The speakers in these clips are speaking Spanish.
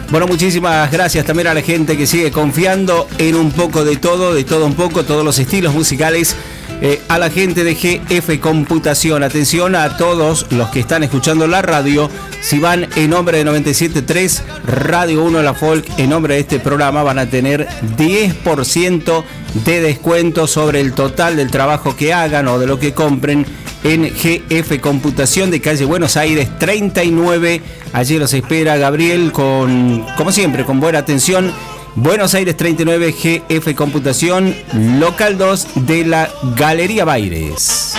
Bueno, muchísimas gracias también a la gente que sigue confiando en un poco de todo un poco, todos los estilos musicales. A la gente de GF Computación, atención a todos los que están escuchando la radio, si van en nombre de 97.3 Radio 1 La Folk, en nombre de este programa van a tener 10% de descuento sobre el total del trabajo que hagan o de lo que compren en GF Computación de calle Buenos Aires 39. Allí los espera Gabriel como siempre, con buena atención. Buenos Aires 39, GF Computación, local 2 de la Galería Baires.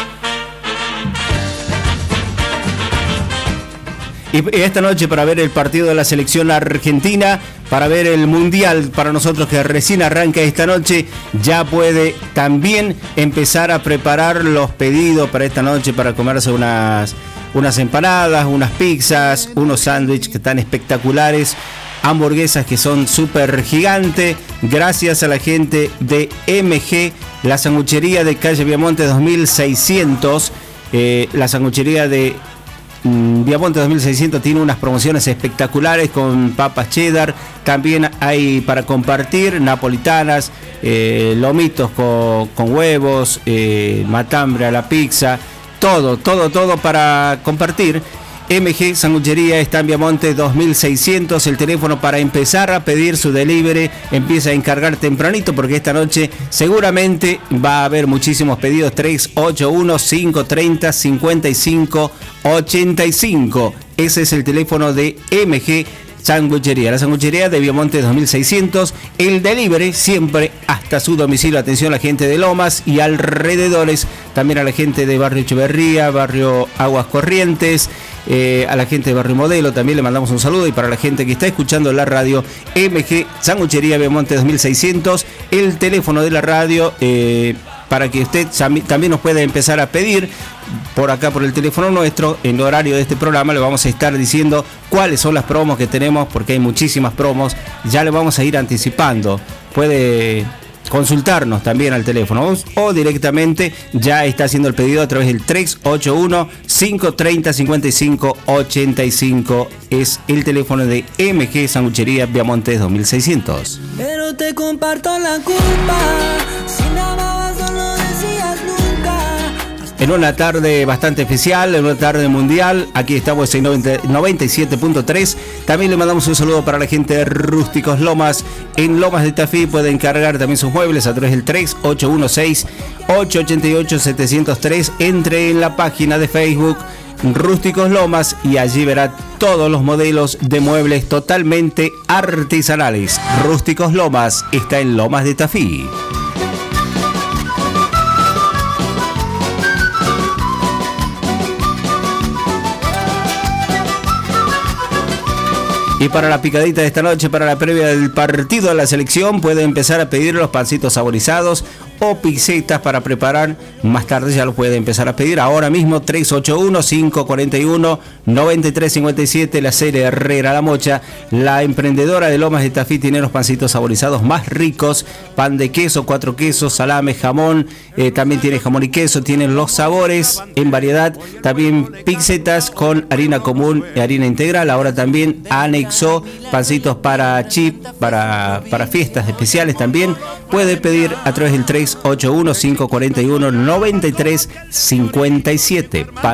Y esta noche para ver el partido de la selección argentina, para ver el mundial para nosotros que recién arranca esta noche, ya puede también empezar a preparar los pedidos para esta noche, para comerse unas empanadas, unas pizzas, unos sándwiches que están espectaculares, hamburguesas que son súper gigantes, gracias a la gente de MG, la sanguchería de calle Viamonte 2600. La sanguchería de Viamonte 2600 tiene unas promociones espectaculares con papas cheddar, también hay para compartir napolitanas, lomitos con huevos, matambre a la pizza, todo para compartir. MG Sanguchería está en Viamonte 2600, el teléfono para empezar a pedir su delivery. Empieza a encargar tempranito porque esta noche seguramente va a haber muchísimos pedidos. 381-530-5585. Ese es el teléfono de MG Sanguchería, la sanguchería de Viamonte 2600. El delivery siempre hasta su domicilio. Atención a la gente de Lomas y alrededores, también a la gente de Barrio Echeverría, Barrio Aguas Corrientes, a la gente de Barrio Modelo también le mandamos un saludo. Y para la gente que está escuchando la radio, MG Sanguchería Viamonte 2600, el teléfono de la radio, para que usted también nos pueda empezar a pedir por acá, por el teléfono nuestro. En el horario de este programa le vamos a estar diciendo cuáles son las promos que tenemos, porque hay muchísimas promos, ya le vamos a ir anticipando. Puede consultarnos también al teléfono o directamente ya está haciendo el pedido a través del 381-530-5585. Es el teléfono de MG Sanguchería Viamonte 2600. Pero te comparto la culpa, si nada más no lo decías nunca. En una tarde bastante especial, en una tarde mundial, aquí estamos en 97.3. También le mandamos un saludo para la gente de Rústicos Lomas. En Lomas de Tafí puede encargar también sus muebles a través del 3816-888-703. Entre en la página de Facebook Rústicos Lomas y allí verá todos los modelos de muebles totalmente artesanales. Rústicos Lomas está en Lomas de Tafí. Y para la picadita de esta noche, para la previa del partido de la selección, puede empezar a pedir los pancitos saborizados o pizzetas para preparar. Más tarde ya lo puede empezar a pedir. Ahora mismo 381-541-9357. La serie Herrera La Mocha, la emprendedora de Lomas de Tafí, tiene los pancitos saborizados más ricos. Pan de queso, 4 quesos, salame, jamón. También tiene jamón y queso. Tienen los sabores en variedad. También pizzetas con harina común y harina integral. Ahora también anexó pancitos para chip, para fiestas especiales también. Puede pedir a través del 381-541-9357.